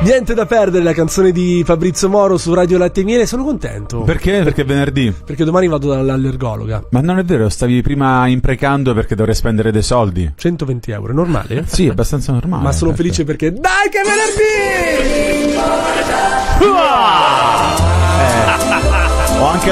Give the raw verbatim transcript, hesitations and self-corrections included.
Niente da perdere, la canzone di Fabrizio Moro su Radio Latte e Miele. Sono contento. Perché? Perché è venerdì. Perché domani vado dall'allergologa. Ma non è vero, stavi prima imprecando perché dovrei spendere dei soldi. centoventi euro, è normale? Sì, è abbastanza normale. Ma sono certo. felice perché dai che è venerdì! Eh, ho anche